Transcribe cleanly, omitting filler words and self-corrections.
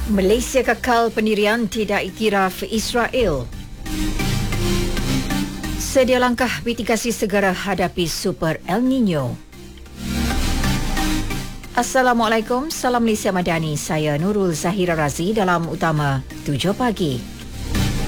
Malaysia kekal pendirian tidak iktiraf Israel. Sedia langkah mitigasi segera hadapi Super El Nino. Assalamualaikum, salam Malaysia Madani. Saya Nurul Zahira Razi dalam Utama 7 Pagi.